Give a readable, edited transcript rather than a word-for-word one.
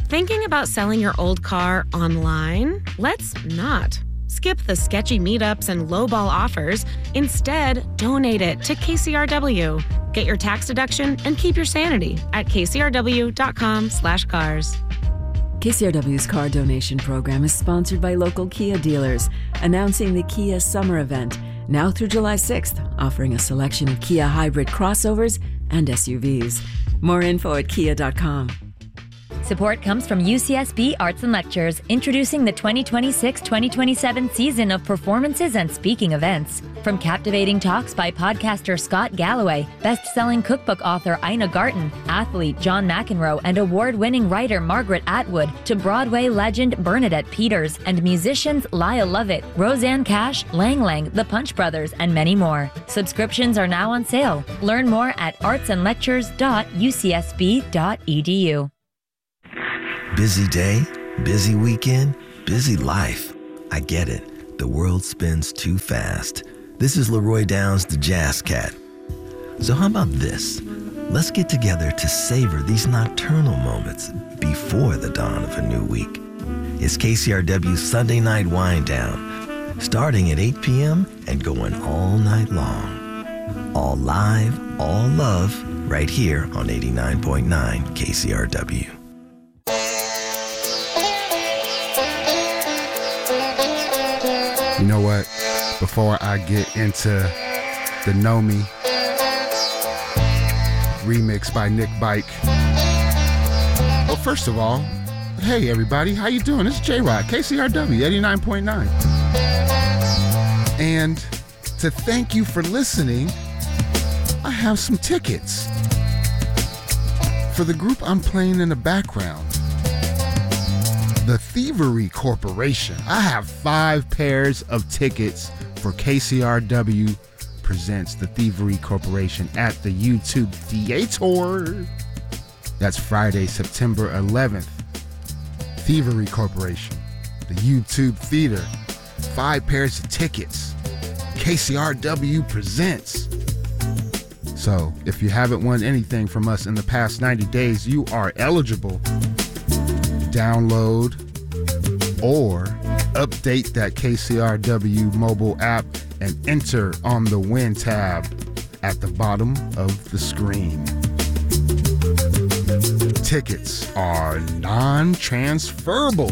Thinking about selling your old car online? Let's not. Skip the sketchy meetups and lowball offers. Instead, donate it to KCRW. Get your tax deduction and keep your sanity at kcrw.com/cars. KCRW's car donation program is sponsored by local Kia dealers, announcing the Kia Summer Event, now through July 6th, offering a selection of Kia hybrid crossovers and SUVs. More info at kia.com. Support comes from UCSB Arts and Lectures, introducing the 2026-2027 season of performances and speaking events. From captivating talks by podcaster Scott Galloway, best-selling cookbook author Ina Garten, athlete John McEnroe, and award-winning writer Margaret Atwood, to Broadway legend Bernadette Peters, and musicians Lyle Lovett, Roseanne Cash, Lang Lang, The Punch Brothers, and many more. Subscriptions are now on sale. Learn more at artsandlectures.ucsb.edu. Busy day, busy weekend, busy life. I get it. The world spins too fast. This is Leroy Downs, the Jazz Cat. So how about this? Let's get together to savor these nocturnal moments before the dawn of a new week. It's KCRW's Sunday Night Wind Down, starting at 8 p.m. and going all night long. All live, all love, right here on 89.9 KCRW. You know what? Before I get into the Know Me remix by Nick Bike. Well, first of all, hey everybody, how you doing? It's J-Rod, KCRW 89.9. And to thank you for listening, I have some tickets for the group I'm playing in the background. The Thievery Corporation. I have 5 pairs of tickets for KCRW presents The Thievery Corporation at the YouTube Theater. That's Friday, September 11th. Thievery Corporation, the YouTube Theater. 5 pairs of tickets. KCRW presents. So, if you haven't won anything from us in the past 90 days, you are eligible. Download or update that KCRW mobile app and enter on the win tab at the bottom of the screen. Tickets are non-transferable.